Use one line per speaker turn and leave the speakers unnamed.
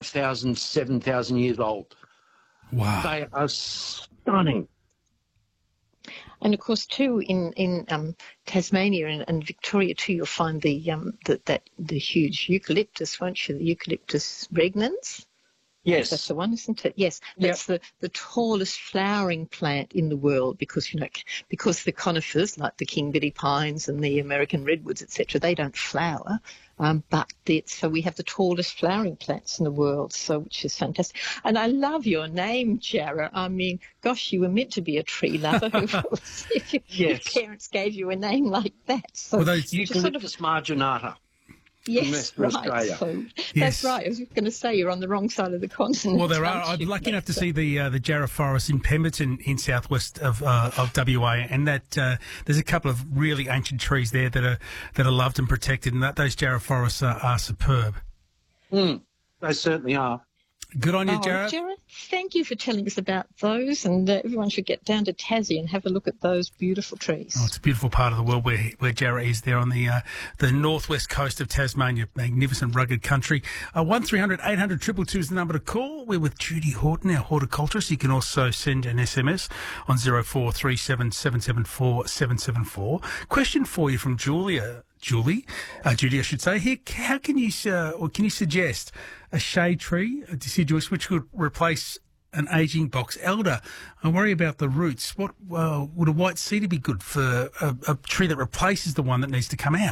6,000, 7,000 years old.
Wow.
They are stunning.
And of course, too, in Tasmania and Victoria too, you'll find the huge eucalyptus, won't you? The Eucalyptus regnans.
Yes.
That's the one, isn't it? Yes. That's the tallest flowering plant in the world because the conifers, like the King Bitty pines and the American redwoods, etc., they don't flower. So we have the tallest flowering plants in the world, which is fantastic. And I love your name, Jarrah. I mean, gosh, you were meant to be a tree lover if your parents gave you a name like that. So
Eucalyptus marginata.
Yes, right. So that's right. I was going to say you're on the wrong side of the continent.
Well, I'm lucky enough to see the Jarrah Forest in Pemberton in southwest of WA, and that there's a couple of really ancient trees there that are loved and protected, and those Jarrah forests are superb.
They certainly are.
Good on you, Jarrah.
Jarrah, thank you for telling us about those, and everyone should get down to Tassie and have a look at those beautiful trees.
Oh, it's a beautiful part of the world where Jarrah is there on the northwest coast of Tasmania, magnificent rugged country. 1300 800 222 is the number to call. We're with Judy Horton, our horticulturist. You can also send an SMS on 0437 774 774. Question for you from Judy, I should say. Here, how can you suggest a shade tree, a deciduous, which could replace an ageing box elder? I worry about the roots. What would a white cedar be good for a tree that replaces the one that needs to come out?